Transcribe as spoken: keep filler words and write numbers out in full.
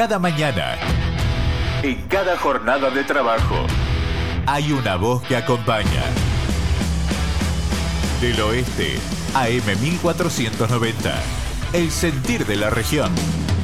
Cada mañana, en cada jornada de trabajo, hay una voz que acompaña. Del oeste, A M mil cuatrocientos noventa. El sentir de la región.